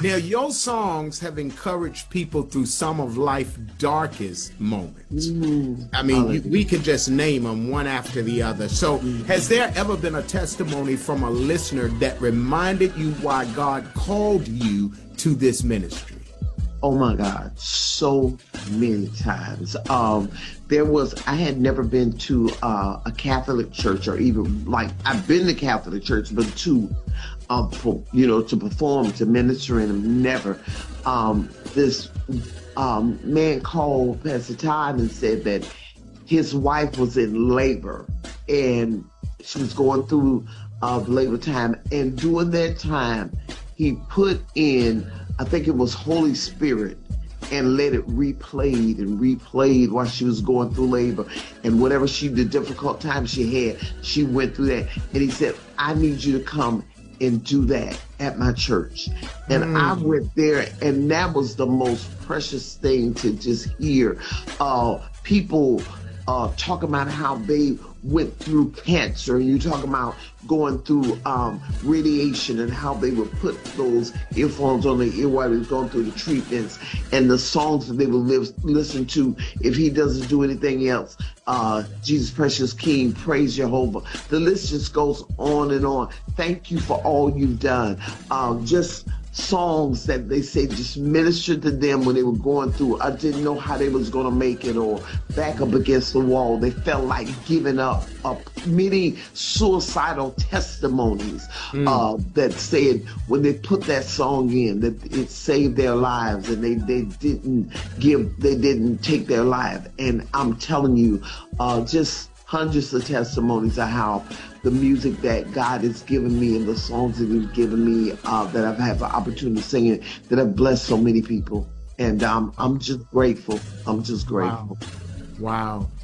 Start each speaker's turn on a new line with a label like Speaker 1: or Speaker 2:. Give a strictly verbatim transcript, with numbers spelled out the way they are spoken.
Speaker 1: Now, your songs have encouraged people through some of life's darkest moments.
Speaker 2: Mm,
Speaker 1: I mean, you, we could just name them one after the other. So,
Speaker 2: mm.
Speaker 1: has there ever been a testimony from a listener that reminded you why God called you to this ministry?
Speaker 2: Oh my God, so many times. Um, there was, I had never been to uh, a Catholic church, or even like, I've been to Catholic church, but to, uh, you know, to perform, to minister in them, never. Um, this um, man called Pastor Todd and said that his wife was in labor and she was going through uh, labor time. And during that time, he put in, I think it was Holy Spirit, and let it replayed and replayed while she was going through labor. And whatever she, the difficult time she had, she went through that. And he said, I need you to come and do that at my church. And mm. I went there, and that was the most precious thing to just hear. Uh, people uh, talk about how they went through cancer, and you talk about going through um, radiation and how they would put those earphones on their ear while they was going through the treatments, and the songs that they would live, listen to if he doesn't do anything else. Uh, Jesus Precious King, Praise Jehovah. The list just goes on and on. Thank you for all you've done. Uh, just songs that they say just ministered to them when they were going through. I didn't know how they was going to make it, or back up against the wall. They felt like giving up. Uh, many suicidal testimonies mm. uh, that said when they put that song in that it saved their lives, and they, they didn't give, they didn't take their life. And I'm telling you, uh, just hundreds of testimonies of how the music that God has given me and the songs that He's given me uh, that I've had the opportunity to sing it, that have blessed so many people. And um, I'm just grateful. I'm just grateful.
Speaker 1: Wow. Wow.